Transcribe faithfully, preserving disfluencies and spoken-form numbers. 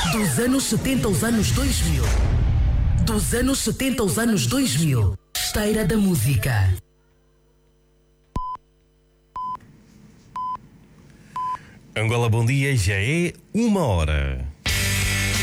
Dos anos setenta aos anos dois mil. Dos anos setenta aos anos dois mil. Esteira da música. Angola, bom dia, já é uma hora.